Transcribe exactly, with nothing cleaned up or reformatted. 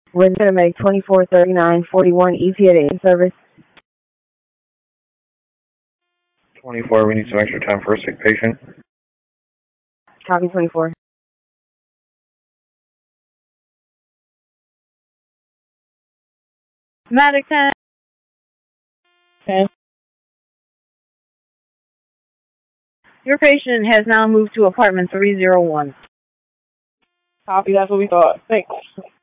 We're going to make twenty-four thirty-nine forty-one E T A in service. twenty-four, we need some extra time for a sick patient. Copy twenty-four. Medic ten. ten. Your patient has now moved to apartment three oh one. Copy, that's what we thought. Thanks.